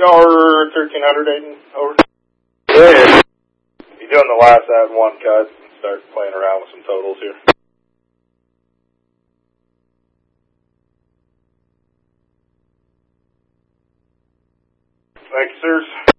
Y'all are 1300, Aiden. Over. Yeah. You doing the last add one cut and start playing around with some totals here. Thank you, sirs.